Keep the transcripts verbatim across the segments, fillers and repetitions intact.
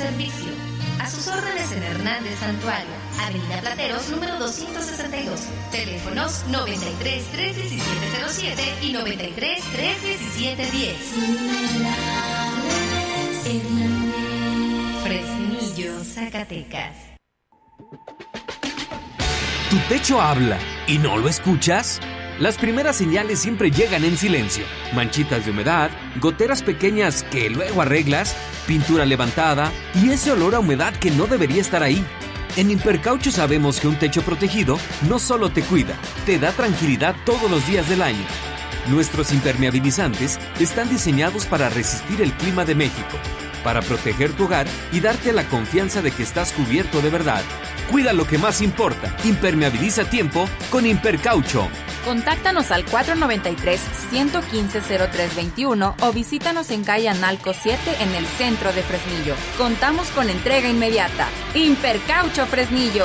servicio. A sus órdenes en Hernández Santuario, Avenida Plateros, número doscientos sesenta y dos. Teléfonos noventa y tres, tres diecisiete cero siete y noventa y tres, tres diecisiete diez. Fresnillo, Zacatecas. ¿Tu techo habla y no lo escuchas? Las primeras señales siempre llegan en silencio. Manchitas de humedad, goteras pequeñas que luego arreglas, pintura levantada y ese olor a humedad que no debería estar ahí. En Impercaucho sabemos que un techo protegido no solo te cuida, te da tranquilidad todos los días del año. Nuestros impermeabilizantes están diseñados para resistir el clima de México, para proteger tu hogar y darte la confianza de que estás cubierto de verdad. Cuida lo que más importa. Impermeabiliza a tiempo con Impercaucho. Contáctanos al cuatro noventa y tres, ciento quince, cero tres veintiuno o visítanos en calle Analco siete en el centro de Fresnillo. Contamos con entrega inmediata. Impercaucho Fresnillo.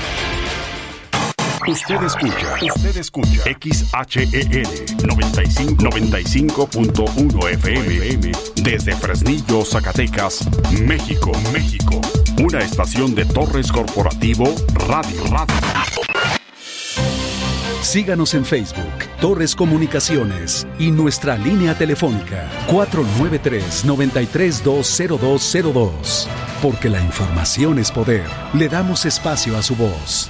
Usted escucha, usted escucha X H E L noventa y cinco punto uno F M desde Fresnillo, Zacatecas, México, México. Una estación de Torres Corporativo Radio Radio. Síganos en Facebook, Torres Comunicaciones y nuestra línea telefónica cuatro nueve tres, nueve tres dos, cero dos cero dos. Porque la información es poder. Le damos espacio a su voz.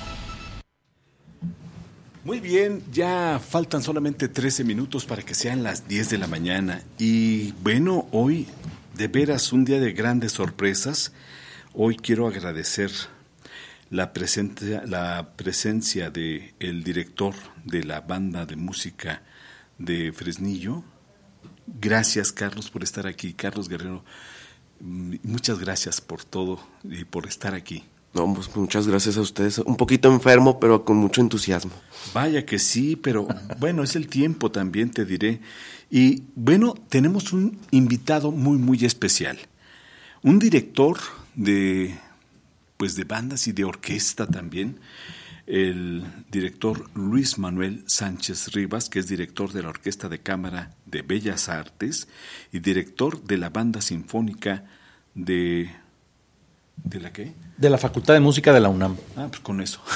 Muy bien, ya faltan solamente trece minutos para que sean las diez de la mañana. Y bueno, hoy de veras un día de grandes sorpresas. Hoy quiero agradecer la presencia, la presencia de el director de la banda de música de Fresnillo. Gracias, Carlos, por estar aquí. Carlos Guerrero, muchas gracias por todo y por estar aquí. No, pues muchas gracias a ustedes. Un poquito enfermo, pero con mucho entusiasmo. Vaya que sí, pero bueno, es el tiempo también, te diré. Y bueno, tenemos un invitado muy, muy especial. Un director de, pues de bandas y de orquesta también. El director Luis Manuel Sánchez Rivas, que es director de la Orquesta de Cámara de Bellas Artes y director de la Banda Sinfónica de... ¿De la qué? De la Facultad de Música de la UNAM. Ah, pues con eso.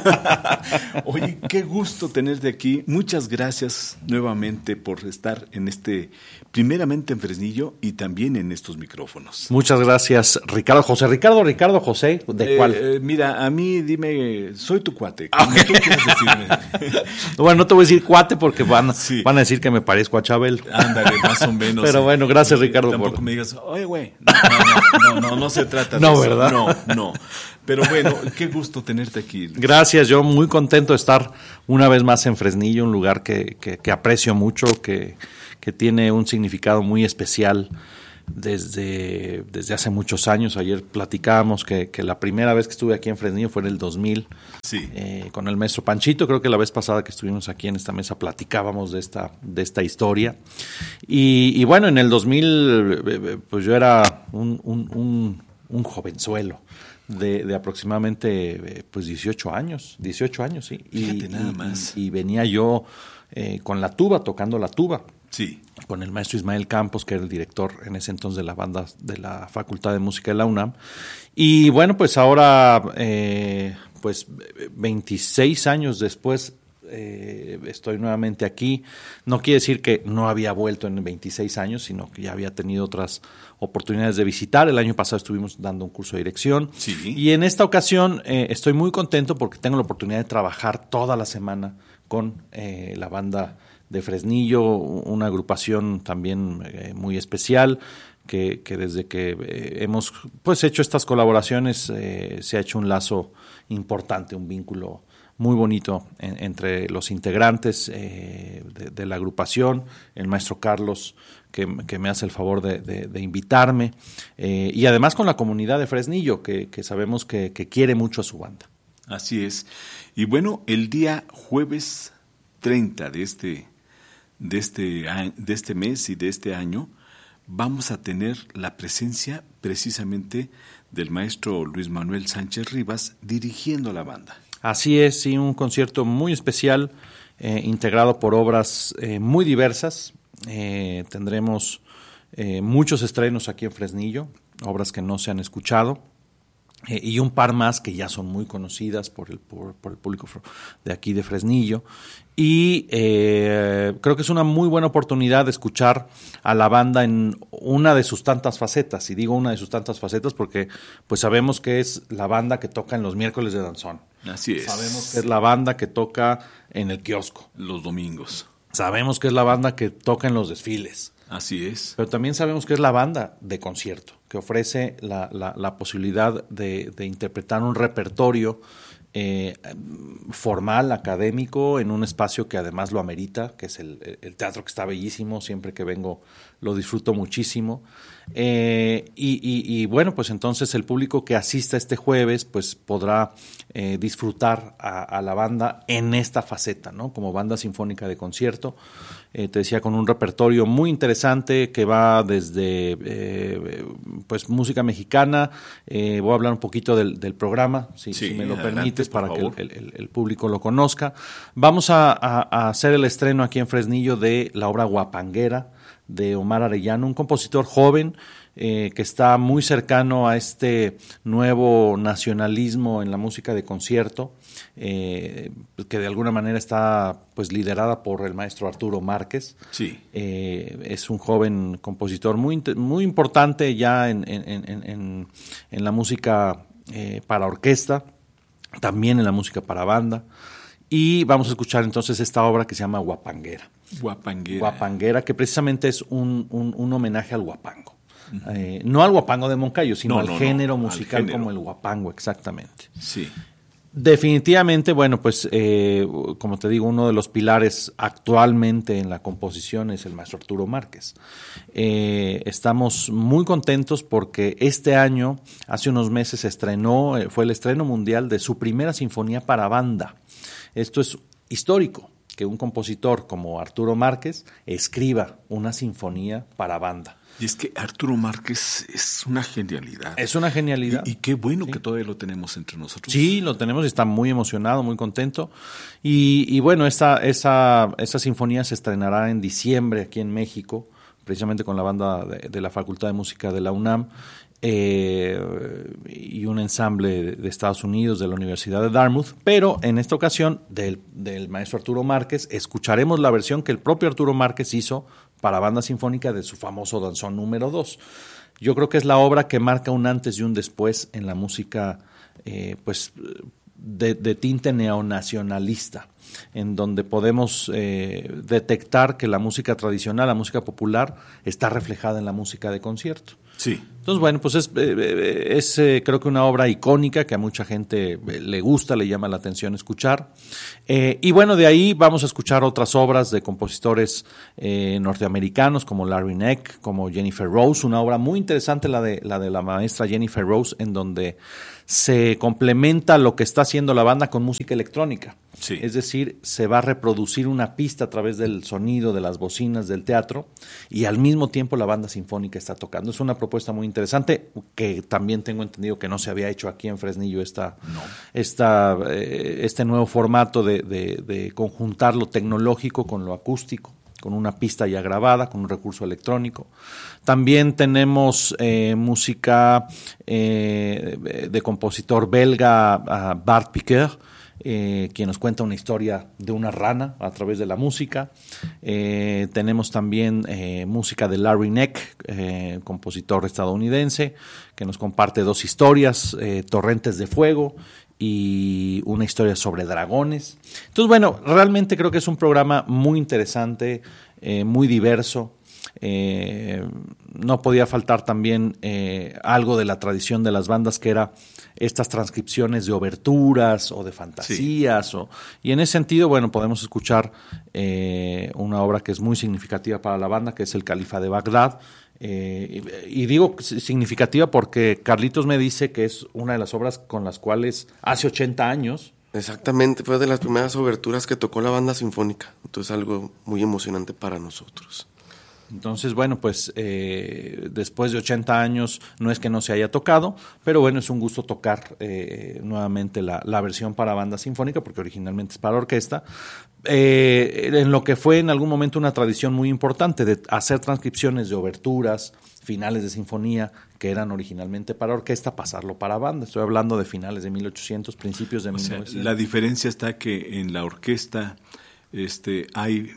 Oye, qué gusto tenerte aquí. Muchas gracias nuevamente por estar en este, primeramente en Fresnillo y también en estos micrófonos. Muchas gracias, Ricardo José. Ricardo, Ricardo José, ¿de eh, cuál? Eh, mira, a mí dime, soy tu cuate. Como okay. Tú quieras decirme. Bueno, no te voy a decir cuate porque van, sí. van a decir que me parezco a Chabel. Ándale, más o menos. Pero sí. Bueno, gracias, Ricardo. Tampoco por... me digas, oye, güey, no, no, no, no, no se trata de no, eso. ¿verdad? No, no. Pero bueno, qué gusto tenerte aquí. Gracias, yo muy contento de estar una vez más en Fresnillo, un lugar que, que, que aprecio mucho, que, que tiene un significado muy especial desde, desde hace muchos años. Ayer platicábamos que, que la primera vez que estuve aquí en Fresnillo fue en el dos mil, sí. eh, con el maestro Panchito. Creo que la vez pasada que estuvimos aquí en esta mesa platicábamos de esta, de esta historia. Y, y bueno, en el dos mil, pues yo era un, un, un, un jovenzuelo. De, de aproximadamente pues dieciocho años, dieciocho años, sí. Fíjate, y, nada y, más. Y, y venía yo eh, con la tuba, tocando la tuba. Sí. Con el maestro Ismael Campos, que era el director en ese entonces de la banda de la Facultad de Música de la UNAM. Y bueno, pues ahora, eh, pues veintiséis años después, eh, estoy nuevamente aquí. No quiere decir que no había vuelto en veintiséis años, sino que ya había tenido otras oportunidades de visitar. El año pasado estuvimos dando un curso de dirección. Sí. Y en esta ocasión eh, estoy muy contento porque tengo la oportunidad de trabajar toda la semana con eh, la banda de Fresnillo, una agrupación también eh, muy especial, que, que desde que eh, hemos pues hecho estas colaboraciones eh, se ha hecho un lazo importante, un vínculo muy bonito en, entre los integrantes eh, de, de la agrupación, el maestro Carlos, que, que me hace el favor de, de, de invitarme, eh, y además con la comunidad de Fresnillo, que, que sabemos que, que quiere mucho a su banda. Así es. Y bueno, el día jueves treinta de este, de este, de este mes y de este año, vamos a tener la presencia precisamente del maestro Luis Manuel Sánchez Rivas dirigiendo la banda. Así es, sí, un concierto muy especial, eh, integrado por obras eh, muy diversas. Eh, tendremos eh, muchos estrenos aquí en Fresnillo. obras que no se han escuchado. Eh, y un par más que ya son muy conocidas por el, por, por el público de aquí de Fresnillo. Y eh, creo que es una muy buena oportunidad de escuchar a la banda en una de sus tantas facetas. Y digo una de sus tantas facetas porque pues sabemos que es la banda que toca en los miércoles de danzón. Así es. Sabemos que es la banda que toca en el kiosco. Los domingos. Sabemos que es la banda que toca en los desfiles. Así es. Pero también sabemos que es la banda de concierto, que ofrece la, la, la posibilidad de, de interpretar un repertorio eh, formal, académico, en un espacio que además lo amerita, que es el, el teatro, que está bellísimo. Siempre que vengo lo disfruto muchísimo. Eh, y, y, y bueno, pues entonces el público que asista este jueves pues podrá eh, disfrutar a, a la banda en esta faceta, ¿no? Como banda sinfónica de concierto. Eh, te decía, con un repertorio muy interesante que va desde eh, pues música mexicana. Eh, voy a hablar un poquito del, del programa, si, sí, si me lo adelante, permites, para favor. que el, el, el público lo conozca. Vamos a, a, a hacer el estreno aquí en Fresnillo de la obra Guapanguera, de Omar Arellano, un compositor joven eh, que está muy cercano a este nuevo nacionalismo en la música de concierto, eh, que de alguna manera está pues liderada por el maestro Arturo Márquez. Sí. Eh, es un joven compositor muy, muy importante ya en, en, en, en, en la música eh, para orquesta, también en la música para banda. Y vamos a escuchar entonces esta obra que se llama Guapanguera. Guapanguera. Guapanguera, que precisamente es un, un, un homenaje al guapango. Uh-huh. Eh, no al guapango de Moncayo, sino no, al no, género no, musical género. como el guapango, exactamente. Sí. Definitivamente, bueno, pues eh, como te digo, uno de los pilares actualmente en la composición es el maestro Arturo Márquez. Eh, estamos muy contentos porque este año, hace unos meses, se estrenó, eh, fue el estreno mundial de su primera sinfonía para banda. Esto es histórico, que un compositor como Arturo Márquez escriba una sinfonía para banda. Y es que Arturo Márquez es una genialidad. Es una genialidad. Y, y qué bueno sí. que todavía lo tenemos entre nosotros. Sí, lo tenemos y está muy emocionado, muy contento. Y, y bueno, esta, esa, esa sinfonía se estrenará en diciembre aquí en México, precisamente con la banda de, de la Facultad de Música de la UNAM eh, y un ensamble de Estados Unidos, de la Universidad de Dartmouth. Pero en esta ocasión, del, del maestro Arturo Márquez, escucharemos la versión que el propio Arturo Márquez hizo para banda sinfónica de su famoso danzón número dos. Yo creo que es la obra que marca un antes y un después en la música eh, pues de, de tinte neonacionalista, en donde podemos eh, detectar que la música tradicional, la música popular, está reflejada en la música de concierto. Sí. Entonces, bueno, pues es, es eh, creo que una obra icónica que a mucha gente le gusta, le llama la atención escuchar. Eh, y bueno, de ahí vamos a escuchar otras obras de compositores eh, norteamericanos como Larry Neck, como Jennifer Rose, una obra muy interesante, la de la de la maestra Jennifer Rose, en donde se complementa lo que está haciendo la banda con música electrónica. Sí. Es decir, se va a reproducir una pista a través del sonido de las bocinas del teatro y al mismo tiempo la banda sinfónica está tocando. Es una propuesta muy interesante que también tengo entendido que no se había hecho aquí en Fresnillo, esta, no. esta, eh, este nuevo formato de, de, de conjuntar lo tecnológico con lo acústico, con una pista ya grabada, con un recurso electrónico. También tenemos eh, música eh, de compositor belga uh, Bart Piqueur, eh, quien nos cuenta una historia de una rana a través de la música. Eh, tenemos también eh, música de Larry Neck, eh, compositor estadounidense, que nos comparte dos historias, eh, Torrentes de Fuego y una historia sobre dragones. Entonces, bueno, realmente creo que es un programa muy interesante, eh, muy diverso. Eh, no podía faltar también eh, algo de la tradición de las bandas, que era estas transcripciones de oberturas o de fantasías. Sí. O, y en ese sentido, bueno, podemos escuchar eh, una obra que es muy significativa para la banda, que es El Califa de Bagdad. Eh, y, y digo significativa porque Carlitos me dice que es una de las obras con las cuales hace ochenta años. Exactamente, fue de las primeras oberturas que tocó la banda sinfónica. Entonces algo muy emocionante para nosotros. Entonces, bueno, pues eh, después de ochenta años no es que no se haya tocado, pero bueno, es un gusto tocar eh, nuevamente la, la versión para banda sinfónica, porque originalmente es para orquesta, eh, en lo que fue en algún momento una tradición muy importante de hacer transcripciones de oberturas, finales de sinfonía, que eran originalmente para orquesta, pasarlo para banda. Estoy hablando de finales de mil ochocientos, principios de o mil sea, novecientos. la diferencia está que en la orquesta este hay,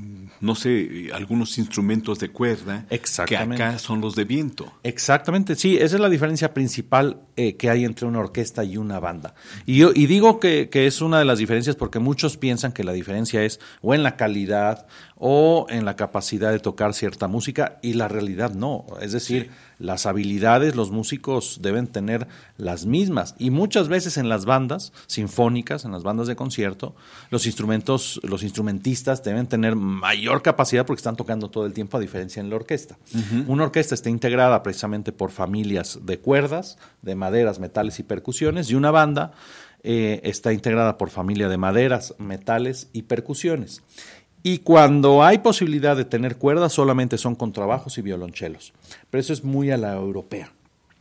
no sé, algunos instrumentos de cuerda que acá son los de viento. Exactamente, sí, esa es la diferencia principal eh, que hay entre una orquesta y una banda. Y yo y digo que, que es una de las diferencias porque muchos piensan que la diferencia es o en la calidad o en la capacidad de tocar cierta música, y la realidad no. Es decir, sí, las habilidades, los músicos deben tener las mismas, y muchas veces en las bandas sinfónicas, en las bandas de concierto, los instrumentos, los instrumentistas deben tener mayor capacidad porque están tocando todo el tiempo, a diferencia en la orquesta. Uh-huh. Una orquesta está integrada precisamente por familias de cuerdas, de maderas, metales y percusiones, y una banda eh, está integrada por familia de maderas, metales y percusiones. Y cuando hay posibilidad de tener cuerdas, solamente son contrabajos y violonchelos. Pero eso es muy a la europea.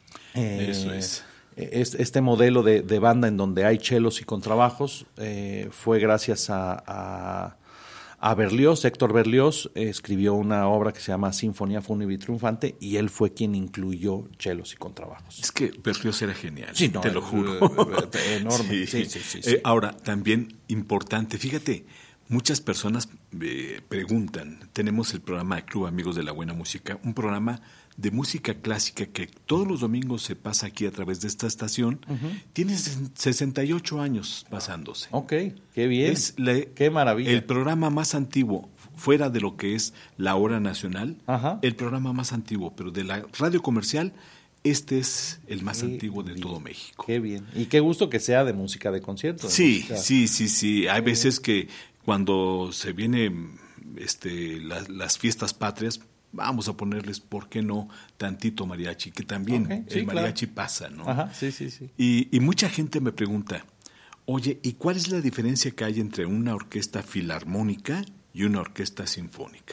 Eh, eso es. Este modelo de, de banda en donde hay chelos y contrabajos eh, fue gracias a, a, a Berlioz. Héctor Berlioz eh, escribió una obra que se llama Sinfonía Fúnebre y Triunfante, y él fue quien incluyó chelos y contrabajos. Es que Berlioz era genial, sí, no, te lo juro. Eh, enorme. Sí, sí, sí, sí, sí. Eh, ahora, también importante, fíjate, muchas personas eh, preguntan, tenemos el programa Club Amigos de la Buena Música, un programa de música clásica que todos los domingos se pasa aquí a través de esta estación. Uh-huh. Tiene sesenta y ocho años pasándose. Ok, qué bien, es la, qué maravilla. El programa más antiguo, fuera de lo que es la hora nacional, uh-huh, el programa más antiguo, pero de la radio comercial, este es el más qué antiguo de bien, todo México. Qué bien, y qué gusto que sea de música de concierto. Sí, música... sí, sí, sí. Hay veces que cuando se vienen este, la, las fiestas patrias, vamos a ponerles, ¿por qué no?, tantito mariachi, que también okay, sí, el mariachi claro. pasa, ¿no? Ajá, sí, sí, sí. Y, y mucha gente me pregunta, oye, ¿y cuál es la diferencia que hay entre una orquesta filarmónica y una orquesta sinfónica?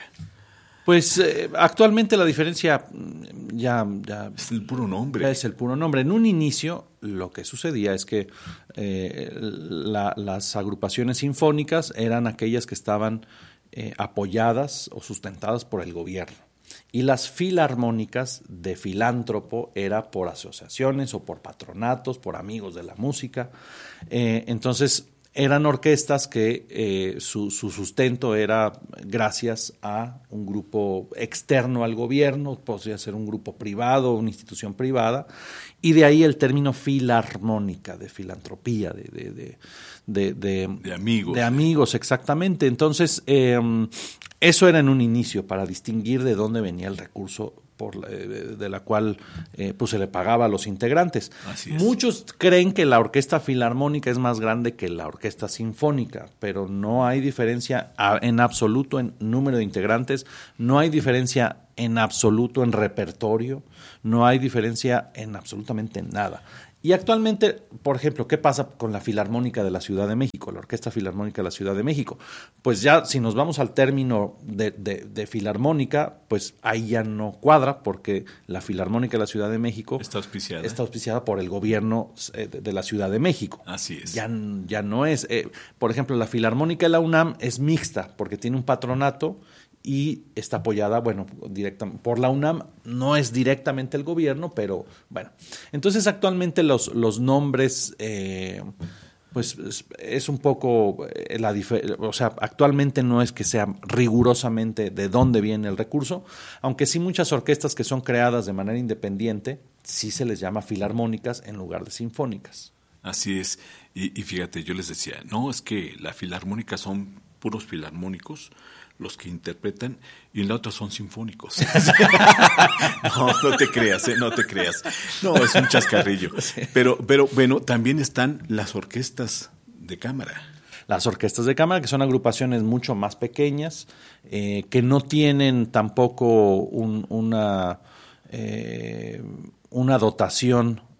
Pues eh, actualmente la diferencia ya, ya es el puro nombre. Ya es el puro nombre. En un inicio lo que sucedía es que eh, la, las agrupaciones sinfónicas eran aquellas que estaban eh, apoyadas o sustentadas por el gobierno. Y las filarmónicas de filántropo era por asociaciones o por patronatos, por amigos de la música. Eh, entonces eran orquestas que eh, su, su sustento era gracias a un grupo externo al gobierno, podría ser un grupo privado, una institución privada, y de ahí el término filarmónica, de filantropía, de, de, de, de, de, de amigos. De amigos, exactamente. Entonces, eh, eso era en un inicio, para distinguir de dónde venía el recurso por la, de la cual eh, pues se le pagaba a los integrantes. Así es. Muchos creen que la orquesta filarmónica es más grande que la orquesta sinfónica, pero no hay diferencia en absoluto en número de integrantes, no hay diferencia en absoluto en repertorio, no hay diferencia en absolutamente nada. Y actualmente, por ejemplo, ¿qué pasa con la Filarmónica de la Ciudad de México, la Orquesta Filarmónica de la Ciudad de México? Pues ya, si nos vamos al término de, de, de filarmónica, pues ahí ya no cuadra, porque la Filarmónica de la Ciudad de México está auspiciada, está auspiciada por el gobierno de, de la Ciudad de México. Así es. Ya, ya no es. Eh, por ejemplo, la Filarmónica de la UNAM es mixta, porque tiene un patronato y está apoyada, bueno, directamente por la UNAM, no es directamente el gobierno, pero bueno. Entonces, actualmente los, los nombres, eh, pues es, es un poco la diferencia, o sea, actualmente no es que sea rigurosamente de dónde viene el recurso, aunque sí muchas orquestas que son creadas de manera independiente, sí se les llama filarmónicas en lugar de sinfónicas. Así es, y, y fíjate, yo les decía, no, es que la filarmónica son puros filarmónicos, los que interpretan, y en la otra son sinfónicos. no, no te creas, ¿eh? no te creas. No, es un chascarrillo. Sí. Pero, pero bueno, también están las orquestas de cámara. Las orquestas de cámara, que son agrupaciones mucho más pequeñas, eh, que no tienen tampoco un, una, eh, una dotación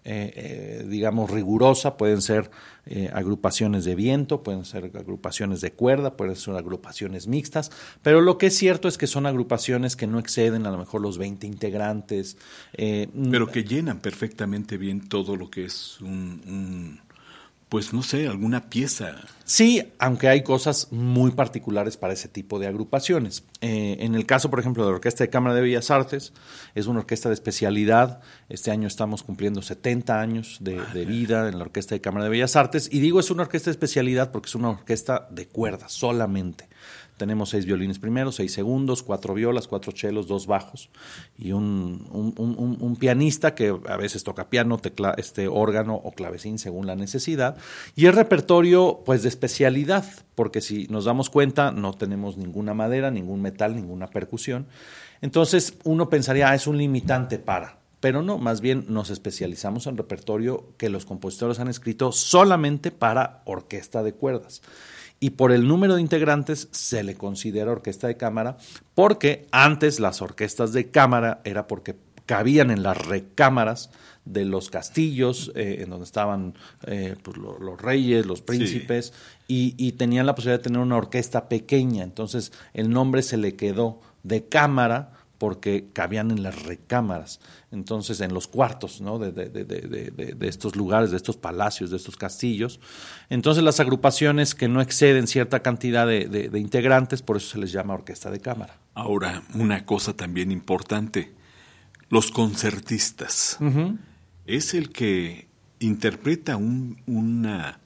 eh, eh, digamos, rigurosa, pueden ser eh, agrupaciones de viento, pueden ser agrupaciones de cuerda, pueden ser agrupaciones mixtas, pero lo que es cierto es que son agrupaciones que no exceden a lo mejor los veinte integrantes. Eh, pero que llenan perfectamente bien todo lo que es un... un pues no sé, alguna pieza. Sí, aunque hay cosas muy particulares para ese tipo de agrupaciones. Eh, en el caso, por ejemplo, de la Orquesta de Cámara de Bellas Artes, es una orquesta de especialidad. Este año estamos cumpliendo setenta años de, de vida en la Orquesta de Cámara de Bellas Artes. Y digo es una orquesta de especialidad porque es una orquesta de cuerdas solamente. Tenemos seis violines primeros, seis segundos, cuatro violas, cuatro chelos, dos bajos y un, un, un, un pianista que a veces toca piano, tecla, este, órgano o clavecín según la necesidad. Y el repertorio pues de especialidad, porque si nos damos cuenta no tenemos ninguna madera, ningún metal, ninguna percusión. Entonces uno pensaría, ah, es un limitante para... Pero no, más bien nos especializamos en repertorio que los compositores han escrito solamente para orquesta de cuerdas. Y por el número de integrantes se le considera orquesta de cámara, porque antes las orquestas de cámara era porque cabían en las recámaras de los castillos, eh, en donde estaban eh, pues, lo, los reyes, los príncipes, sí. y, y tenían la posibilidad de tener una orquesta pequeña. Entonces el nombre se le quedó de cámara porque cabían en las recámaras, entonces en los cuartos, ¿no? de, de, de, de, de, de estos lugares, de estos palacios, de estos castillos. Entonces las agrupaciones que no exceden cierta cantidad de, de, de integrantes, por eso se les llama orquesta de cámara. Ahora, una cosa también importante, los concertistas. Uh-huh. Es el que interpreta un, una,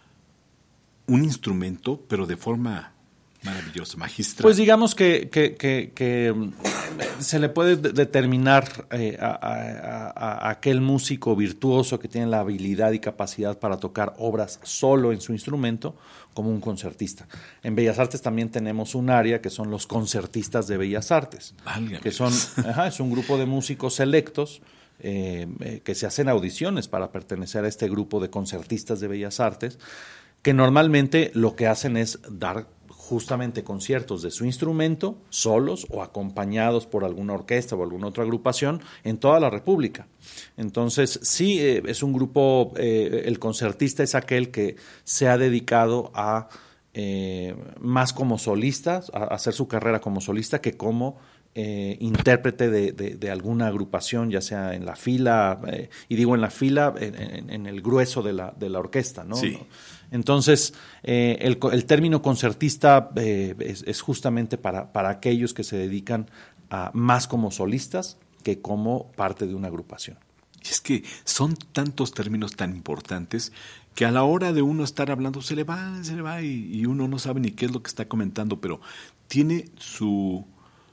un instrumento, a de forma... maravilloso, magistral. Pues digamos que, que, que, que se le puede de- determinar eh, a, a, a, a aquel músico virtuoso que tiene la habilidad y capacidad para tocar obras solo en su instrumento como un concertista. En Bellas Artes también tenemos un área que son los concertistas de Bellas Artes, Válgame. que son ajá, es un grupo de músicos selectos eh, eh, que se hacen audiciones para pertenecer a este grupo de concertistas de Bellas Artes, que normalmente lo que hacen es dar justamente conciertos de su instrumento, solos o acompañados por alguna orquesta o alguna otra agrupación en toda la República. Entonces, sí, eh, es un grupo, eh, el concertista es aquel que se ha dedicado a eh, más como solista, a hacer su carrera como solista que como eh, intérprete de, de, de alguna agrupación, ya sea en la fila, eh, y digo en la fila, en, en, en el grueso de la, de la orquesta, ¿no? Sí. Entonces, eh, el, el término concertista eh, es, es justamente para, para aquellos que se dedican a más como solistas que como parte de una agrupación. Y es que son tantos términos tan importantes que a la hora de uno estar hablando se le va, se le va y, y uno no sabe ni qué es lo que está comentando, pero tiene su,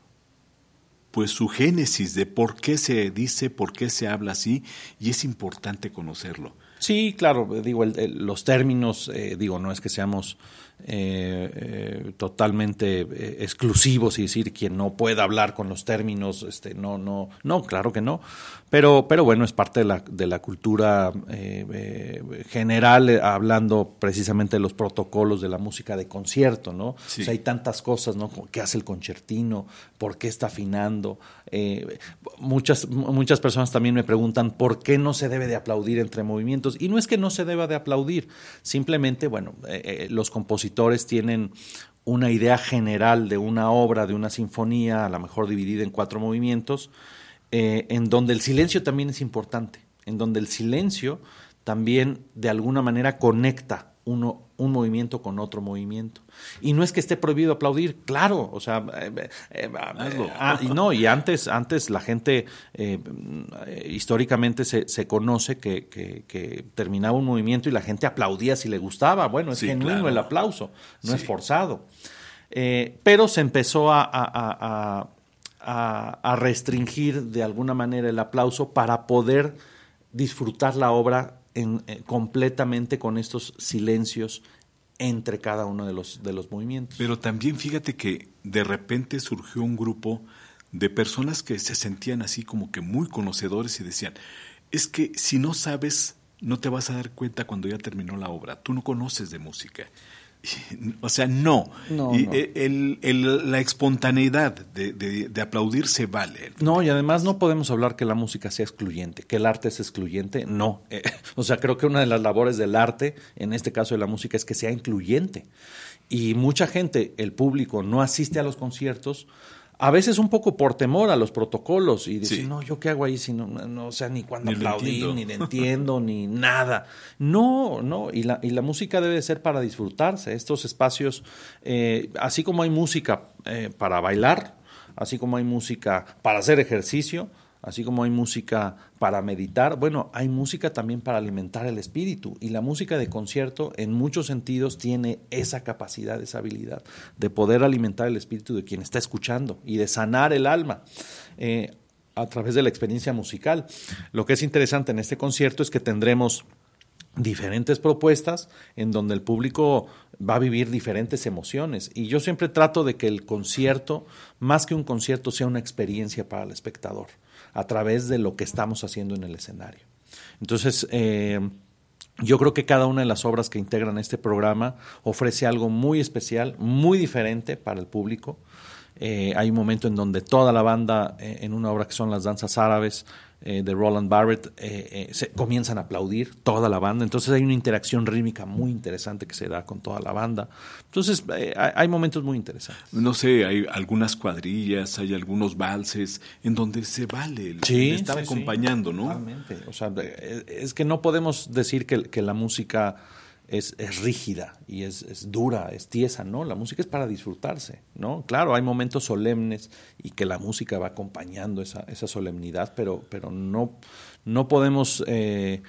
pues su génesis de por qué se dice, por qué se habla así, y es importante conocerlo. Sí, claro, digo, el, el, los términos, eh, digo, no es que seamos eh, eh, totalmente eh, exclusivos y decir quien no pueda hablar con los términos, este, no, no, no, claro que no, pero, pero bueno, es parte de la, de la cultura eh, eh, general, eh, hablando precisamente de los protocolos de la música de concierto, ¿no? Sí. O sea, hay tantas cosas, ¿no? ¿Qué hace el concertino? ¿Por qué está afinando? Eh, muchas, muchas personas también me preguntan ¿por qué no se debe de aplaudir entre movimientos? Y no es que no se deba de aplaudir, simplemente, bueno, eh, eh, los compositores tienen una idea general de una obra, de una sinfonía, a lo mejor dividida en cuatro movimientos, eh, en donde el silencio también es importante, en donde el silencio también de alguna manera conecta uno, un movimiento con otro movimiento. Y no es que esté prohibido aplaudir, claro, o sea, eh, eh, eh, ah, y no, y antes, antes la gente eh, históricamente se, se conoce que, que, que terminaba un movimiento y la gente aplaudía si le gustaba. Bueno, es sí, genuino claro. el aplauso, no sí. es forzado. Eh, pero se empezó a, a, a, a, a restringir de alguna manera el aplauso para poder disfrutar la obra En, eh, completamente con estos silencios entre cada uno de los, de los movimientos. Pero también fíjate que de repente surgió un grupo de personas que se sentían así como que muy conocedores y decían, es que si no sabes, no te vas a dar cuenta cuando ya terminó la obra, tú no conoces de música. O sea, no. no, y no. El, el, la espontaneidad de, de, de aplaudir se vale. No, y además no podemos hablar que la música sea excluyente, que el arte es excluyente. No. Eh, o sea, creo que una de las labores del arte, en este caso de la música, es que sea incluyente. Y mucha gente, el público, no asiste a los conciertos, a veces un poco por temor a los protocolos y decir, sí. no, ¿yo qué hago ahí? Si no, no, o sea, ni cuándo aplaudir, ni le entiendo, ni nada. No, no, y la, y la música debe ser para disfrutarse. Estos espacios, eh, así como hay música eh, para bailar, así como hay música para hacer ejercicio, así como hay música para meditar, bueno, hay música también para alimentar el espíritu. Y la música de concierto, en muchos sentidos, tiene esa capacidad, esa habilidad de poder alimentar el espíritu de quien está escuchando y de sanar el alma eh, a través de la experiencia musical. Lo que es interesante en este concierto es que tendremos diferentes propuestas en donde el público va a vivir diferentes emociones. Y yo siempre trato de que el concierto, más que un concierto, sea una experiencia para el espectador, a través de lo que estamos haciendo en el escenario. Entonces, eh, yo creo que cada una de las obras que integran este programa ofrece algo muy especial, muy diferente para el público. Eh, hay un momento en donde toda la banda, eh, en una obra que son las danzas árabes eh, de Roland Barrett, eh, eh, se comienzan a aplaudir toda la banda. Entonces hay una interacción rítmica muy interesante que se da con toda la banda. Entonces eh, hay, hay momentos muy interesantes. No sé, hay algunas cuadrillas, hay algunos valses en donde se vale el, sí, el estar sí, acompañando, sí, ¿no? Totalmente. O sea, es que no podemos decir que, que la música Es, es rígida y es, es dura, es tiesa, ¿no? La música es para disfrutarse, ¿no? Claro, hay momentos solemnes y que la música va acompañando esa, esa solemnidad, pero, pero no, no podemos eh,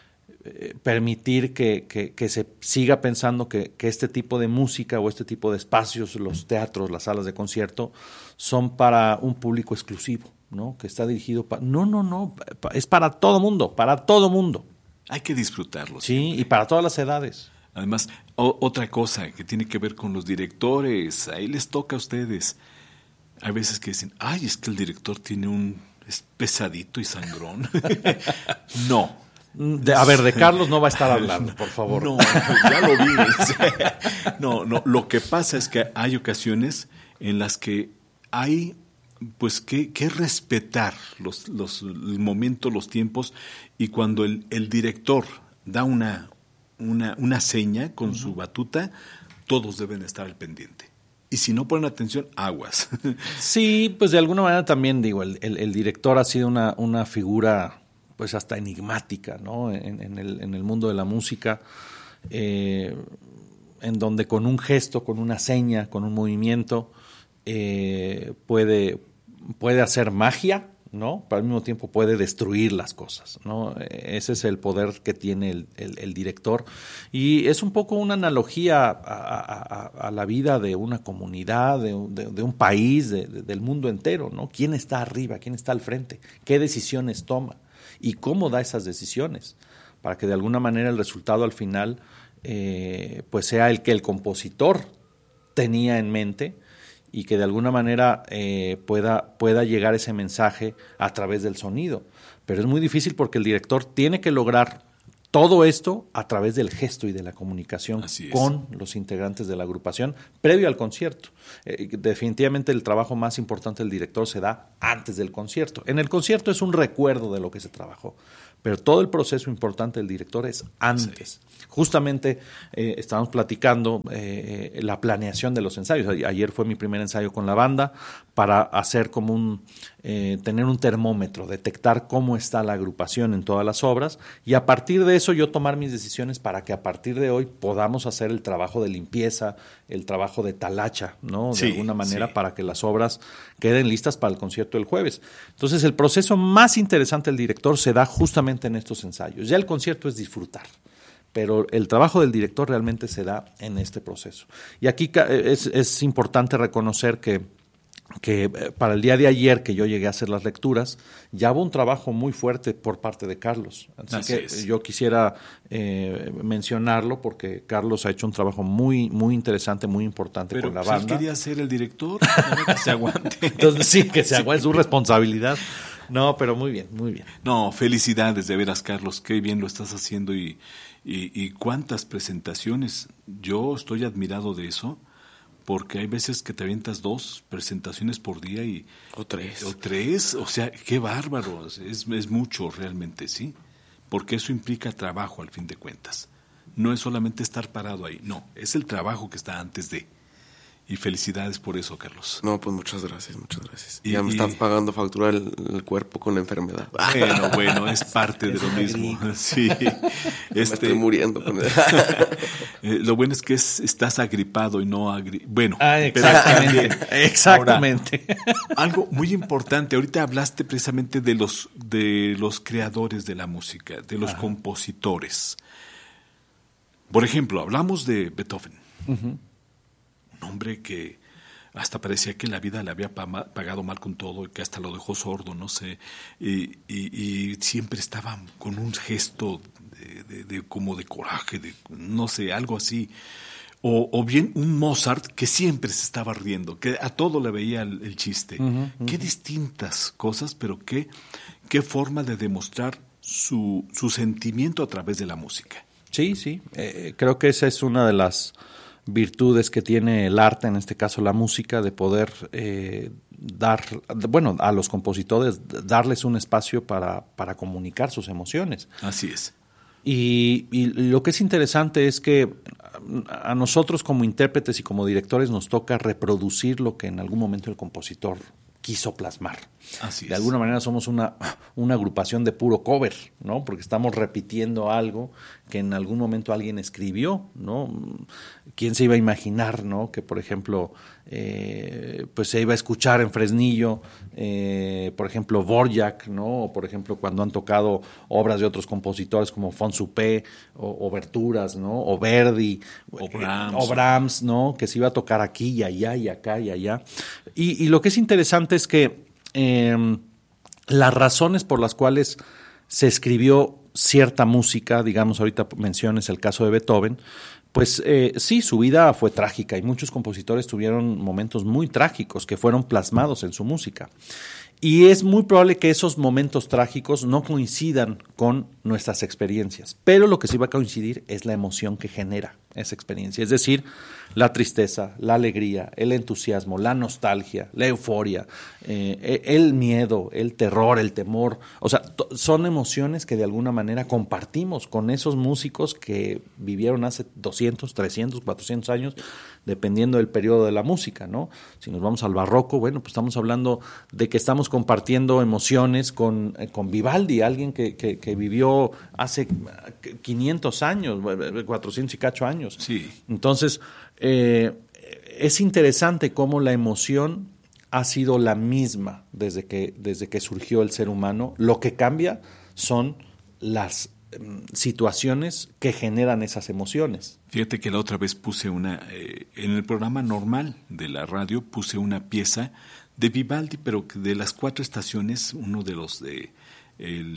eh, permitir que, que, que se siga pensando que, que este tipo de música o este tipo de espacios, los teatros, las salas de concierto, son para un público exclusivo, ¿no? Que está dirigido para... No, no, no, es para todo mundo, para todo mundo. Hay que disfrutarlo. Sí, siempre. Y para todas las edades. Además, o, otra cosa que tiene que ver con los directores, ahí les toca a ustedes. Hay veces que dicen, ay, es que el director tiene un... es pesadito y sangrón. No. De, a ver, de Carlos no va a estar hablando, por favor. No, ya lo vi. No, no, lo que pasa es que hay ocasiones en las que hay... pues que, que respetar los, los, el momento, los tiempos, y cuando el, el director da una, una, una seña con uh-huh. su batuta, todos deben estar al pendiente. Y si no ponen atención, aguas. Sí, pues de alguna manera también, digo, el, el, el director ha sido una, una figura pues hasta enigmática, ¿no? En, en, el, en el mundo de la música, eh, en donde con un gesto, con una seña, con un movimiento, eh, puede... puede hacer magia, ¿no? Pero al mismo tiempo puede destruir las cosas, ¿no? Ese es el poder que tiene el, el, el director. Y es un poco una analogía a, a, a la vida de una comunidad, de, de, de un país, de, de, del mundo entero, ¿no? ¿Quién está arriba? ¿Quién está al frente? ¿Qué decisiones toma? ¿Y cómo da esas decisiones? Para que de alguna manera el resultado al final eh, pues sea el que el compositor tenía en mente, y que de alguna manera eh, pueda, pueda llegar ese mensaje a través del sonido. Pero es muy difícil porque el director tiene que lograr todo esto a través del gesto y de la comunicación con los integrantes de la agrupación previo al concierto. Eh, definitivamente el trabajo más importante del director se da antes del concierto. En el concierto es un recuerdo de lo que se trabajó, pero todo el proceso importante del director es antes. Sí. Justamente eh, estábamos platicando eh, la planeación de los ensayos. Ayer fue mi primer ensayo con la banda para hacer como un, eh, tener un termómetro, detectar cómo está la agrupación en todas las obras, y a partir de eso yo tomar mis decisiones para que a partir de hoy podamos hacer el trabajo de limpieza, el trabajo de talacha, ¿no? De sí, alguna manera sí. para que las obras queden listas para el concierto del jueves. Entonces el proceso más interesante del director se da justamente en estos ensayos. Ya el concierto es disfrutar, pero el trabajo del director realmente se da en este proceso. Y aquí es, es importante reconocer que, que para el día de ayer que yo llegué a hacer las lecturas, ya hubo un trabajo muy fuerte por parte de Carlos. Así, Así que es. Yo quisiera eh, mencionarlo porque Carlos ha hecho un trabajo muy, muy interesante, muy importante pero, con la pues, banda. Él quería ser el director, que se aguante. Entonces sí, que se aguante, es su responsabilidad. No, pero muy bien, muy bien. No, felicidades de veras, Carlos, qué bien lo estás haciendo y, y, y cuántas presentaciones. Yo estoy admirado de eso, porque hay veces que te avientas dos presentaciones por día y... O tres. O tres, o sea, qué bárbaro, es, es mucho realmente, ¿sí? Porque eso implica trabajo al fin de cuentas. No es solamente estar parado ahí, no, es el trabajo que está antes de... Y felicidades por eso, Carlos. No, pues muchas gracias, muchas gracias. Y, ya me y... están pagando factura el, el cuerpo con la enfermedad. Bueno, bueno, es parte de lo mismo. Sí. Este... Me estoy muriendo con el... eh, lo bueno es que es, estás agripado y no agri... Bueno, ah, exactamente. Pero exactamente. Ahora, algo muy importante, ahorita hablaste precisamente de los, de los creadores de la música, de los Ajá. compositores. Por ejemplo, hablamos de Beethoven. Uh-huh. Un hombre que hasta parecía que la vida le había pagado mal con todo y que hasta lo dejó sordo, no sé, y, y, y siempre estaba con un gesto de, de, de como de coraje, de no sé, algo así. O, o bien un Mozart que siempre se estaba riendo, que a todo le veía el, el chiste. Uh-huh, uh-huh. Qué distintas cosas, pero qué, qué forma de demostrar su, su sentimiento a través de la música. Sí, sí, eh, creo que esa es una de las virtudes que tiene el arte, en este caso la música, de poder eh, dar, bueno, a los compositores, darles un espacio para, para comunicar sus emociones. Así es. Y, y lo que es interesante es que a nosotros como intérpretes y como directores nos toca reproducir lo que en algún momento el compositor quiso plasmar. Así es. De alguna manera somos una, una agrupación de puro cover, ¿no? Porque estamos repitiendo algo que en algún momento alguien escribió, ¿no? ¿Quién se iba a imaginar, ¿no? Que, por ejemplo, eh, pues se iba a escuchar en Fresnillo, eh, por ejemplo, Dvorak, ¿no? O, por ejemplo, cuando han tocado obras de otros compositores como Fonsupé, o Oberturas, ¿no? O Verdi, o Brahms. o Brahms, ¿no? Que se iba a tocar aquí y allá y acá y allá. Y, y lo que es interesante es que eh, las razones por las cuales se escribió cierta música, digamos, ahorita menciones el caso de Beethoven, pues eh, sí, su vida fue trágica y muchos compositores tuvieron momentos muy trágicos que fueron plasmados en su música. Y es muy probable que esos momentos trágicos no coincidan con nuestras experiencias, pero lo que sí va a coincidir es la emoción que genera esa experiencia, es decir, la tristeza, la alegría, el entusiasmo, la nostalgia, la euforia, eh, el miedo, el terror, el temor. O sea, t- son emociones que de alguna manera compartimos con esos músicos que vivieron hace doscientos, trescientos, cuatrocientos años, dependiendo del periodo de la música, ¿no? Si nos vamos al barroco, bueno, pues estamos hablando de que estamos compartiendo emociones con, eh, con Vivaldi, alguien que, que, que vivió hace quinientos años, cuatrocientos y cacho años. Sí. Entonces, eh, es interesante cómo la emoción ha sido la misma desde que, desde que surgió el ser humano. Lo que cambia son las situaciones que generan esas emociones. Fíjate que la otra vez puse una, eh, en el programa normal de la radio, puse una pieza de Vivaldi, pero de las cuatro estaciones, uno de los de, el,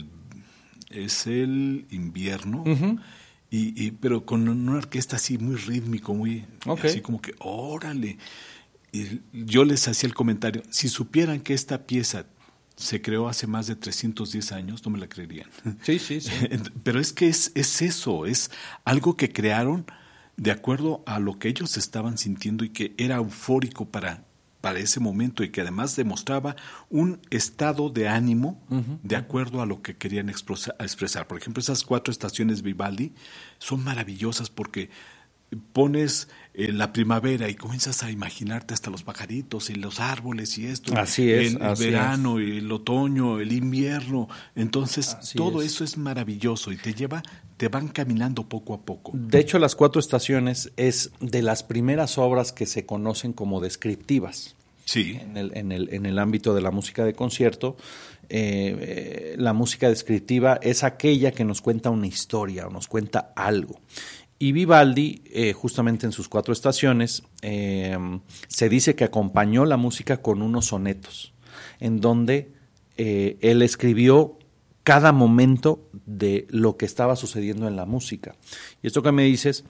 es el invierno, uh-huh. y, y pero con una orquesta así muy rítmico, muy, okay. así como que, órale. Y yo les hacía el comentario, si supieran que esta pieza se creó hace más de trescientos diez años, no me la creerían. Sí, sí, sí. Pero es que es, es eso, es algo que crearon de acuerdo a lo que ellos estaban sintiendo y que era eufórico para, para ese momento y que además demostraba un estado de ánimo uh-huh. de acuerdo a lo que querían expresar. Por ejemplo, esas cuatro estaciones Vivaldi son maravillosas porque pones eh, la primavera y comienzas a imaginarte hasta los pajaritos y los árboles y esto. Así es. El, el así verano, es. el otoño, el invierno. Entonces, así todo es. eso es maravilloso y te lleva, te van caminando poco a poco. De hecho, Las Cuatro Estaciones es de las primeras obras que se conocen como descriptivas. Sí. En el, en el, en el ámbito de la música de concierto, eh, eh, la música descriptiva es aquella que nos cuenta una historia o nos cuenta algo. Y Vivaldi, eh, justamente en sus Cuatro Estaciones, eh, se dice que acompañó la música con unos sonetos, en donde eh, él escribió cada momento de lo que estaba sucediendo en la música. Y esto que me dices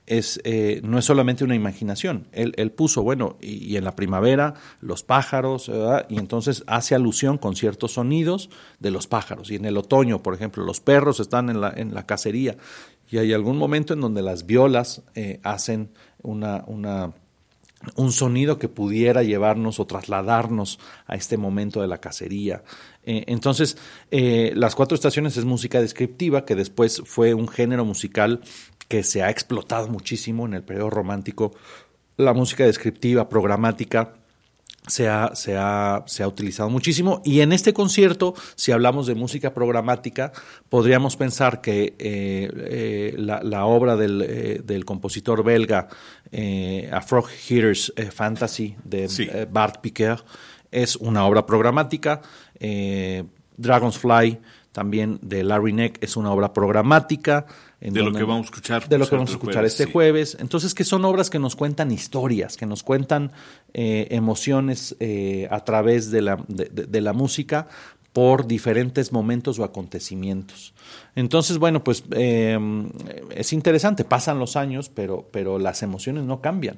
es eh, no es solamente una imaginación. Él, él puso, bueno, y, y en la primavera los pájaros, ¿verdad? Y entonces hace alusión con ciertos sonidos de los pájaros. Y en el otoño, por ejemplo, los perros están en la, en la cacería y hay algún momento en donde las violas eh, hacen una, una, un sonido que pudiera llevarnos o trasladarnos a este momento de la cacería. Eh, entonces, eh, Las Cuatro Estaciones es música descriptiva, que después fue un género musical que se ha explotado muchísimo en el periodo romántico. La música descriptiva, programática, se ha, se ha, se ha utilizado muchísimo. Y en este concierto, si hablamos de música programática, podríamos pensar que eh, eh, la, la obra del, eh, del compositor belga eh, A Frog Heater's eh, Fantasy de sí. eh, Bart Piquer es una obra programática. Eh, Dragon's Fly, también de Larry Neck, es una obra programática. En de donde, lo que vamos a escuchar. De lo que vamos a escuchar jueves, este sí. jueves. Entonces, que son obras que nos cuentan historias, que nos cuentan eh, emociones eh, a través de la, de, de, de la música por diferentes momentos o acontecimientos. Entonces, bueno, pues eh, es interesante, pasan los años, pero, pero las emociones no cambian.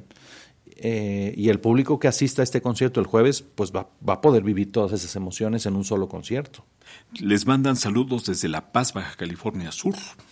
Eh, y el público que asista a este concierto el jueves pues va, va a poder vivir todas esas emociones en un solo concierto. Les mandan saludos desde La Paz, Baja California Sur.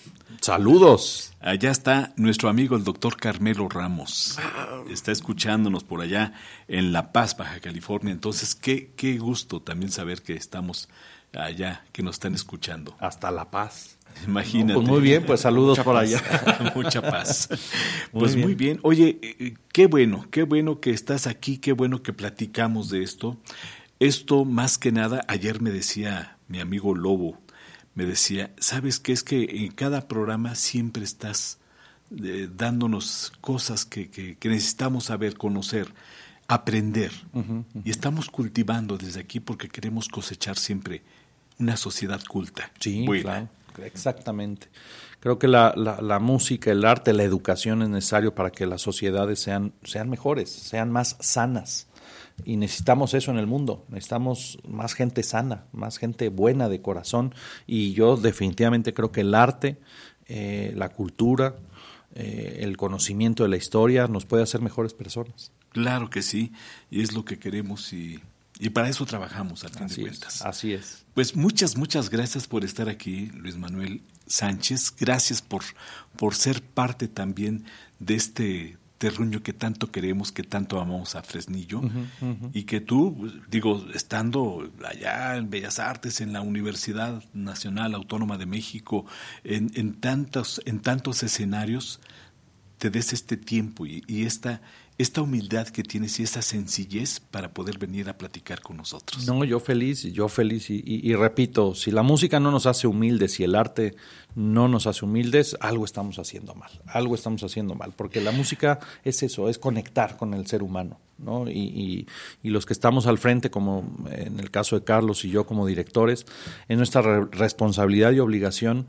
¡Saludos! Allá está nuestro amigo el doctor Carmelo Ramos. Está escuchándonos por allá en La Paz, Baja California. Entonces, qué, qué gusto también saber que estamos allá, que nos están escuchando. Hasta La Paz. Imagínate. No, pues muy bien, pues saludos Mucha por paz. allá. Mucha paz. Muy Pues bien. muy bien. Oye, eh, qué bueno, qué bueno que estás aquí, qué bueno que platicamos de esto. Esto, más que nada, ayer me decía mi amigo Lobo, me decía, ¿sabes qué? Es que en cada programa siempre estás eh, dándonos cosas que, que, que necesitamos saber, conocer, aprender. Uh-huh, uh-huh. Y estamos cultivando desde aquí porque queremos cosechar siempre una sociedad culta. Sí, buena. Claro. Exactamente. Creo que la, la, la música, el arte, la educación es necesario para que las sociedades sean, sean mejores, sean más sanas. Y necesitamos eso en el mundo. Necesitamos más gente sana, más gente buena de corazón. Y yo definitivamente creo que el arte, eh, la cultura, eh, el conocimiento de la historia nos puede hacer mejores personas. Claro que sí, y es lo que queremos y... Y para eso trabajamos, al fin de cuentas. Así es. Pues muchas, muchas gracias por estar aquí, Luis Manuel Sánchez. Gracias por, por ser parte también de este terruño que tanto queremos, que tanto amamos a Fresnillo. Uh-huh, uh-huh. Y que tú, digo, estando allá en Bellas Artes, en la Universidad Nacional Autónoma de México, en, en, tantos, en tantos escenarios, te des este tiempo y, y esta... esta humildad que tienes y esa sencillez para poder venir a platicar con nosotros. No, yo feliz, yo feliz y, y, y repito, si la música no nos hace humildes, si el arte no nos hace humildes, algo estamos haciendo mal, algo estamos haciendo mal, porque la música es eso, es conectar con el ser humano, ¿no? Y, y, y los que estamos al frente, como en el caso de Carlos y yo como directores, es nuestra re- responsabilidad y obligación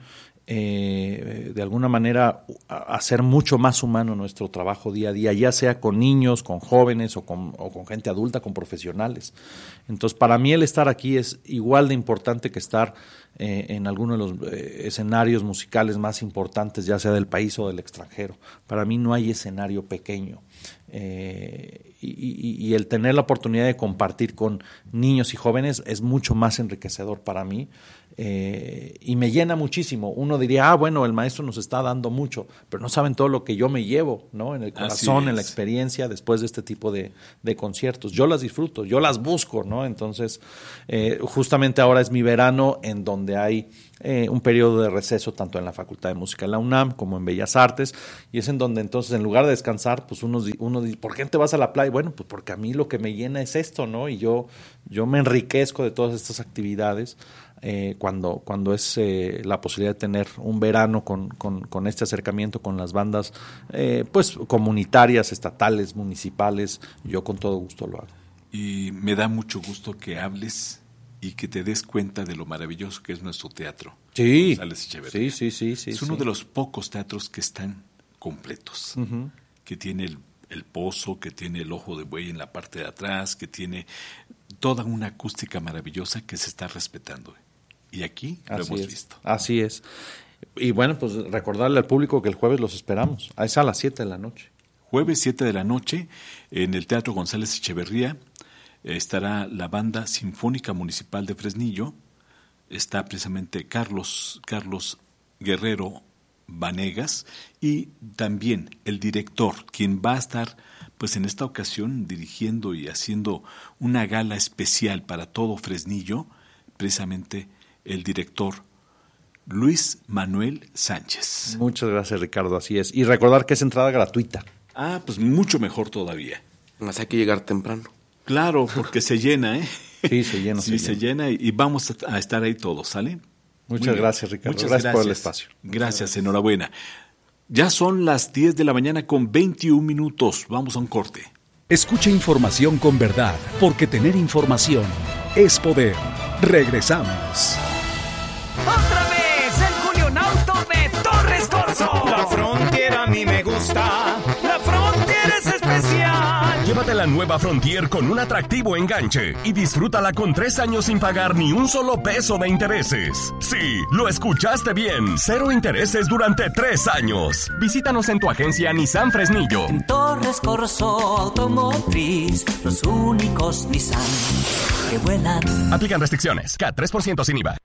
Eh, de alguna manera hacer mucho más humano nuestro trabajo día a día, ya sea con niños, con jóvenes o con, o con gente adulta, con profesionales. Entonces, para mí el estar aquí es igual de importante que estar eh, en alguno de los eh, escenarios musicales más importantes, ya sea del país o del extranjero. Para mí no hay escenario pequeño. Eh, y, y, y el tener la oportunidad de compartir con niños y jóvenes es mucho más enriquecedor para mí. Eh, y me llena muchísimo. Uno diría, ah, bueno, el maestro nos está dando mucho, pero no saben todo lo que yo me llevo, ¿no? En el corazón, en la experiencia, después de este tipo de, de conciertos. Yo las disfruto, yo las busco, ¿no? Entonces, eh, justamente ahora es mi verano en donde hay eh, un periodo de receso tanto en la Facultad de Música de la UNAM como en Bellas Artes, y es en donde entonces, en lugar de descansar, pues uno, uno dice, ¿por qué te vas a la playa? Bueno, pues porque a mí lo que me llena es esto, ¿no? Y yo, yo me enriquezco de todas estas actividades. Eh, cuando, cuando es eh, la posibilidad de tener un verano con, con, con este acercamiento con las bandas eh, pues comunitarias, estatales, municipales, yo con todo gusto lo hago. Y me da mucho gusto que hables y que te des cuenta de lo maravilloso que es nuestro teatro. Sí, sí, sí, sí, sí. Es sí, uno sí. de los pocos teatros que están completos, uh-huh. que tiene el, el pozo, que tiene el ojo de buey en la parte de atrás, que tiene toda una acústica maravillosa que se está respetando. Y aquí lo Así hemos es, visto. Así es. Y bueno, pues recordarle al público que el jueves los esperamos. Es a las siete de la noche. Jueves siete de la noche en el Teatro González Echeverría estará la Banda Sinfónica Municipal de Fresnillo. Está precisamente Carlos, Carlos Guerrero Vanegas y también el director, quien va a estar pues en esta ocasión dirigiendo y haciendo una gala especial para todo Fresnillo, precisamente el director Luis Manuel Sánchez. Muchas gracias, Ricardo, así es. Y recordar que es entrada gratuita. Ah, pues mucho mejor todavía. Más hay que llegar temprano. Claro, porque se llena, ¿eh? Sí, se llena. Sí, se, se llena, llena y, y vamos a, a estar ahí todos, ¿sale? Muchas gracias, Ricardo. Muchas gracias, gracias por el espacio. Gracias, gracias, enhorabuena. Ya son las diez de la mañana con veintiún minutos. Vamos a un corte. Escucha información con verdad, porque tener información es poder. Regresamos. ¡Otra vez el Julionauto de Torres Corso! La Frontier a mí me gusta. La Frontier es especial. Llévate la nueva Frontier con un atractivo enganche y disfrútala con tres años sin pagar ni un solo peso de intereses. Sí, lo escuchaste bien. Cero intereses durante tres años. Visítanos en tu agencia Nissan Fresnillo. En Torres Corso Automotriz, los únicos Nissan que vuelan. Aplican restricciones. C A T tres por ciento sin I V A.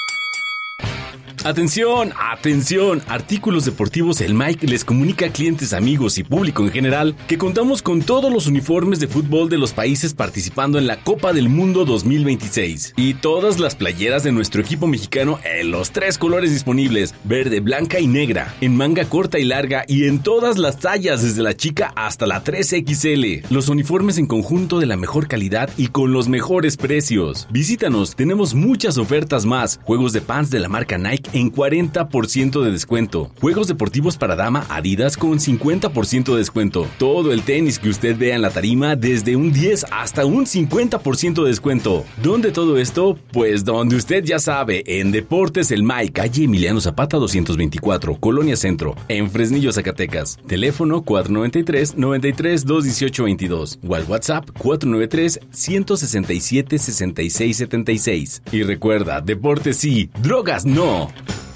Atención, atención, Artículos Deportivos El Mike les comunica a clientes, amigos y público en general que contamos con todos los uniformes de fútbol de los países participando en la Copa del Mundo dos mil veintiséis y todas las playeras de nuestro equipo mexicano en los tres colores disponibles, verde, blanca y negra, en manga corta y larga y en todas las tallas desde la chica hasta la tres equis ele. Los uniformes en conjunto de la mejor calidad y con los mejores precios. Visítanos, tenemos muchas ofertas más, juegos de pants de la marca Nike en cuarenta por ciento de descuento. Juegos deportivos para dama Adidas con cincuenta por ciento de descuento. Todo el tenis que usted vea en la tarima desde un diez hasta un cincuenta por ciento de descuento. ¿Dónde todo esto? Pues donde usted ya sabe, en Deportes El Mike, calle Emiliano Zapata doscientos veinticuatro, Colonia Centro, en Fresnillo, Zacatecas. Teléfono cuatro noventa y tres, noventa y tres, doscientos dieciocho veintidós o al WhatsApp cuatro noventa y tres, ciento sesenta y siete, sesenta y seis setenta y seis. Y recuerda, deportes sí, drogas no.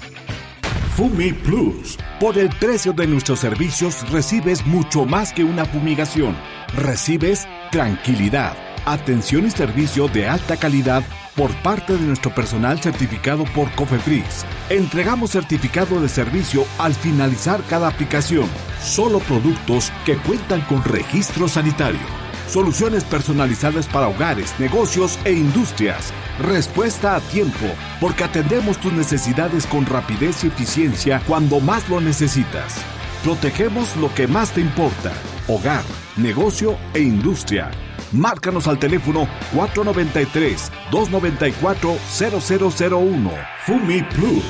Fumi Plus. Por el precio de nuestros servicios recibes mucho más que una fumigación. Recibes tranquilidad, atención y servicio de alta calidad por parte de nuestro personal certificado por COFEPRIS. Entregamos certificado de servicio al finalizar cada aplicación. Solo productos que cuentan con registro sanitario. Soluciones personalizadas para hogares, negocios e industrias. Respuesta a tiempo, porque atendemos tus necesidades con rapidez y eficiencia cuando más lo necesitas. Protegemos lo que más te importa: hogar, negocio e industria. Márcanos al teléfono cuatro noventa y tres, doscientos noventa y cuatro, cero cero cero uno. Fumi Plus.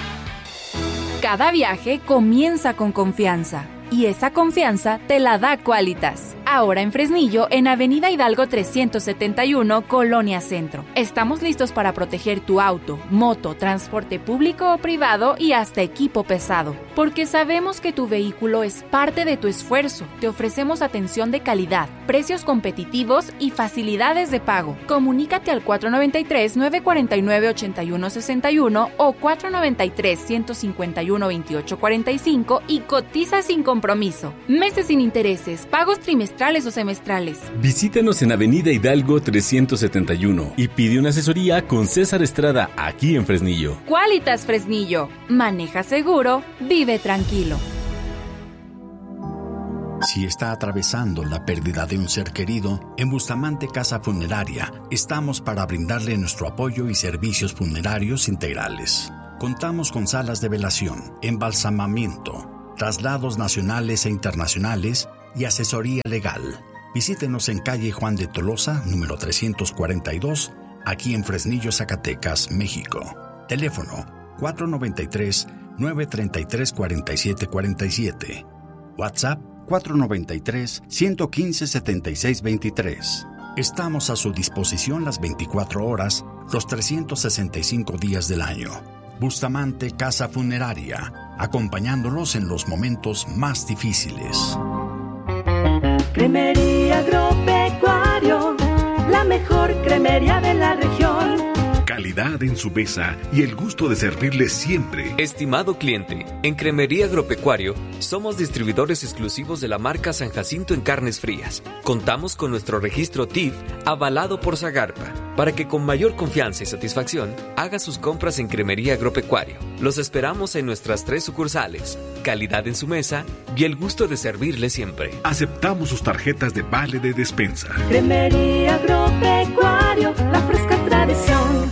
Cada viaje comienza con confianza. Y esa confianza te la da Qualitas. Ahora en Fresnillo, en Avenida Hidalgo trescientos setenta y uno, Colonia Centro. Estamos listos para proteger tu auto, moto, transporte público o privado y hasta equipo pesado. Porque sabemos que tu vehículo es parte de tu esfuerzo. Te ofrecemos atención de calidad, precios competitivos y facilidades de pago. Comunícate al cuatro noventa y tres, novecientos cuarenta y nueve, ochenta y uno sesenta y uno o cuatro noventa y tres, ciento cincuenta y uno, veintiocho cuarenta y cinco y cotiza sin compromiso. Meses sin intereses, pagos trimestrales o semestrales. Visítanos en Avenida Hidalgo trescientos setenta y uno y pide una asesoría con César Estrada aquí en Fresnillo. Qualitas Fresnillo. Maneja seguro, vive tranquilo. Si está atravesando la pérdida de un ser querido, en Bustamante Casa Funeraria estamos para brindarle nuestro apoyo y servicios funerarios integrales. Contamos con salas de velación, embalsamamiento, traslados nacionales e internacionales y asesoría legal. Visítenos en calle Juan de Tolosa, número trescientos cuarenta y dos, aquí en Fresnillo, Zacatecas, México. Teléfono cuatro noventa y tres, novecientos treinta y tres, cuarenta y siete cuarenta y siete. WhatsApp cuatro noventa y tres, ciento quince, setenta y seis veintitrés. Estamos a su disposición las veinticuatro horas, los trescientos sesenta y cinco días del año. Bustamante Casa Funeraria, acompañándolos en los momentos más difíciles. Cremería Agropecuario, la mejor cremería de la región. calidad en su mesa y el gusto de servirle siempre. Estimado cliente, en Cremería Agropecuario somos distribuidores exclusivos de la marca San Jacinto en carnes frías. Contamos con nuestro registro T I F avalado por Zagarpa para que con mayor confianza y satisfacción haga sus compras en Cremería Agropecuario. Los esperamos en nuestras tres sucursales. Calidad en su mesa y el gusto de servirle siempre. Aceptamos sus tarjetas de vale de despensa. Cremería Agropecuario, la fresca tradición.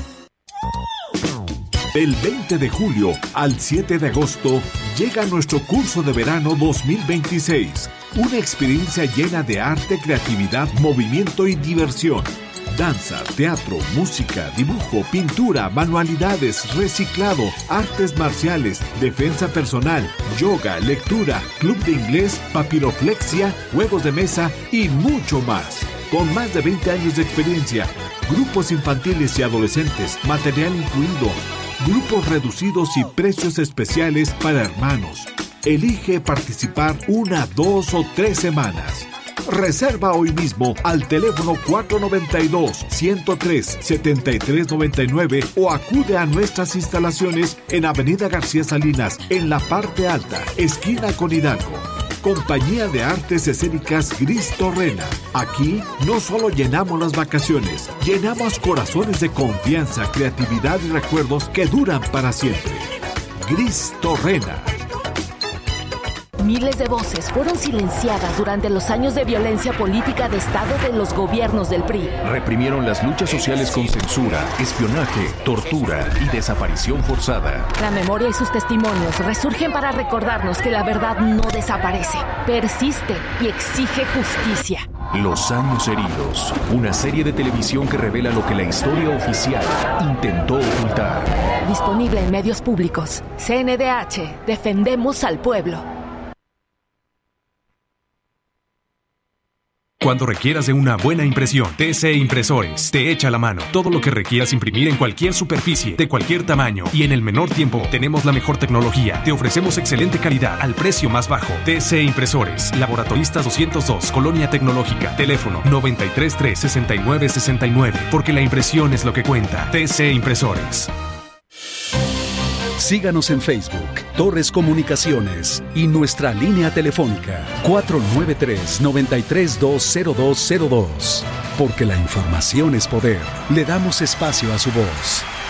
Del veinte de julio al siete de agosto llega nuestro curso de verano dos mil veintiséis. Una experiencia llena de arte, creatividad, movimiento y diversión. Danza, teatro, música, dibujo, pintura, manualidades, reciclado, artes marciales, defensa personal, yoga, lectura, club de inglés, papiroflexia, juegos de mesa y mucho más. Con más de veinte años de experiencia, grupos infantiles y adolescentes, material incluido, grupos reducidos y precios especiales para hermanos. Elige participar una, dos o tres semanas. Reserva hoy mismo al teléfono cuatro nueve dos, uno cero tres, siete tres nueve nueve o acude a nuestras instalaciones en Avenida García Salinas, en la parte alta, esquina con Hidalgo. Compañía de Artes Escénicas Gris Torrena. Aquí no solo llenamos las vacaciones, llenamos corazones de confianza, creatividad y recuerdos que duran para siempre. Gris Torrena. Miles de voces fueron silenciadas durante los años de violencia política de Estado de los gobiernos del P R I. Reprimieron las luchas sociales con censura, espionaje, tortura y desaparición forzada. La memoria y sus testimonios resurgen para recordarnos que la verdad no desaparece, persiste y exige justicia. Los años heridos, una serie de televisión que revela lo que la historia oficial intentó ocultar. Disponible en medios públicos. C N D H, defendemos al pueblo. Cuando requieras de una buena impresión, T C Impresores te echa la mano. Todo lo que requieras imprimir en cualquier superficie, de cualquier tamaño y en el menor tiempo, tenemos la mejor tecnología. Te ofrecemos excelente calidad al precio más bajo. T C Impresores, Laboratoristas doscientos dos, Colonia Tecnológica. Teléfono noventa y tres tres, sesenta y nueve sesenta y nueve. Porque la impresión es lo que cuenta. T C Impresores. Síganos en Facebook, Torres Comunicaciones y nuestra línea telefónica cuatro nueve tres, nueve tres dos, cero dos cero dos. Porque la información es poder. Le damos espacio a su voz.